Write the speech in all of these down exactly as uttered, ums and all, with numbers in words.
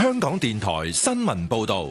香港電台新聞報道。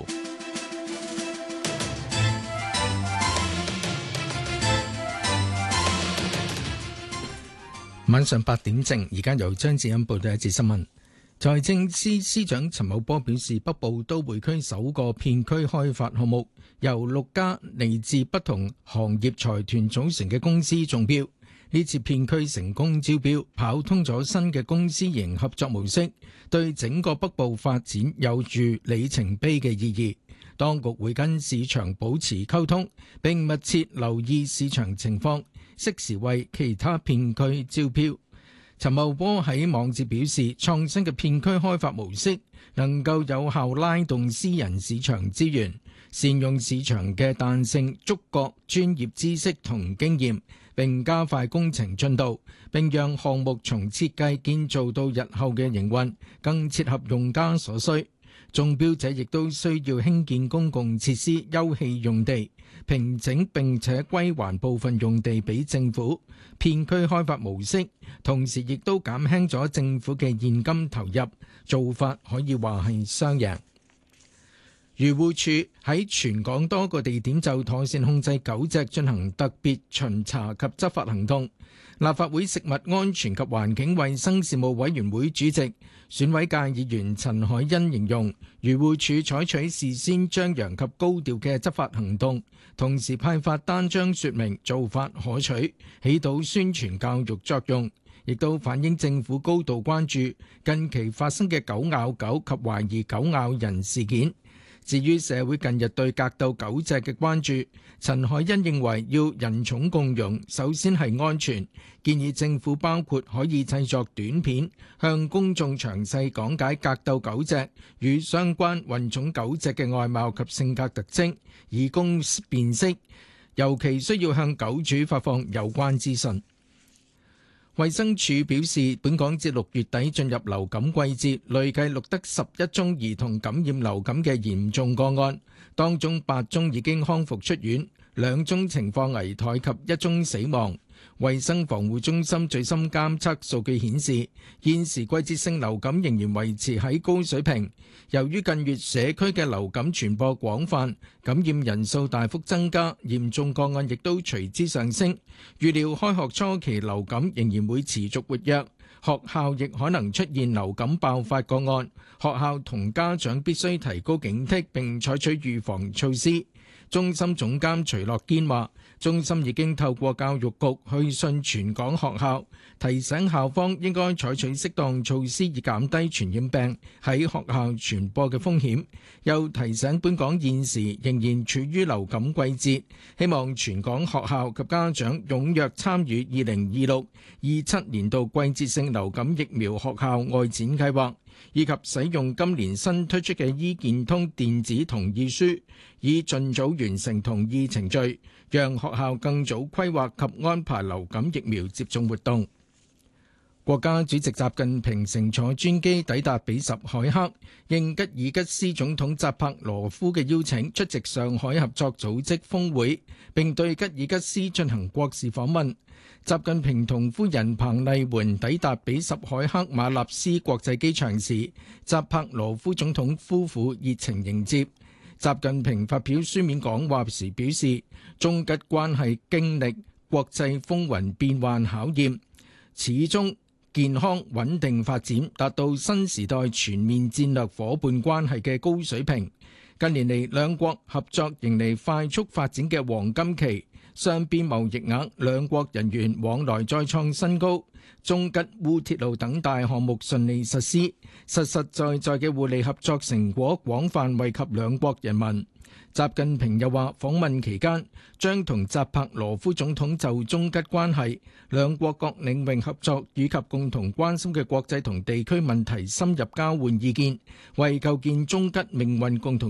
晚上八點正，而家由張志恩報道一節新聞。財政司司長陳茂波表示，北部都會區首個片區開發項目由六家嚟自不同行業財團組成嘅公司中標。呢次片區成功招標，跑通咗新嘅公私營合作模式，對整個北部發展有住里程碑嘅意義。當局會跟市場保持溝通，並密切留意市場情況，適時為其他片區招標。陳茂波喺網誌表示，創新嘅片區開發模式能夠有效拉動私人市場資源，善用市場嘅彈性，觸覺專業知識同經驗，並加快工程進度，並讓項目從設計建造到日後嘅營運更切合用家所需。中標者亦都需要興建公共設施、休憩用地，平整並且歸還部分用地俾政府。片區開發模式同時亦都減輕咗政府嘅現金投入，做法可以話係雙贏。漁護署喺全港多個地點就妥善控制狗隻進行特別巡查及執法行動。立法會食物安全及環境衛生事務委員會主席、選委界議員陳海欣形容，漁護署採取事先張揚及高調嘅執法行動，同時派發單張說明，做法可取，起到宣傳教育作用，亦都反映政府高度關注近期發生嘅狗咬狗及懷疑狗咬人事件。至於社會近日對格鬥狗隻嘅關注，陳海欣認為要人寵共融，首先係安全，建議政府包括可以製作短片，向公眾詳細講解格鬥狗隻與相關混種狗隻嘅外貌及性格特徵，以供辨識，尤其需要向狗主發放有關資訊。衛生署表示，本港至六月底進入流感季節，累計錄得十一宗兒童感染流感嘅嚴重個案，當中八宗已經康復出院，兩宗情況危殆及一宗死亡。衛生防護中心最新監測數據顯示，現時季節性流感仍然維持喺高水平。由於近月社區嘅流感傳播廣泛，感染人數大幅增加，嚴重個案亦都隨之上升。預料開學初期流感仍然會持續活躍，學校亦可能出現流感爆發個案。學校同家長必須提高警惕並採取預防措施。中心總監徐樂堅話，中心已經透過教育局去信全港學校，提醒校方應該採取適當措施以減低傳染病喺學校傳播嘅風險。又提醒本港現時仍然處於流感季節，希望全港學校及家長踴躍參與二零二六二七年度季節性流感疫苗學校外展計劃，以及使用今年新推出嘅醫健通電子同意書，以盡早完成同意程序，讓學校更早規劃及安排流感疫苗接種活動。國家主席習近平乘坐專機抵達比什凱克，應吉爾吉斯總統扎帕羅夫嘅邀請，出席上海合作組織峰會，並對吉爾吉斯進行國事訪問。習近平同夫人彭麗媛抵達比什凱克馬納斯國際機場時，扎帕羅夫總統夫婦熱情迎接。習近平發表書面講話時表示，中吉關係經歷國際風雲變幻考驗，始終健康穩定發展，達到新時代全面戰略夥伴關係嘅高水平。近年嚟，兩國合作迎嚟快速發展嘅黃金期，雙邊貿易額、兩國人員往來再創新高，中吉烏鐵路等大項目順利實施，實實在在嘅互利合作成果廣泛惠及兩國人民。習近平又話，訪問期間將同扎帕羅夫總統就中吉關係、兩國各領域合作以及共同關心嘅國際同地區問題深入交換意見，為構建中吉命運共同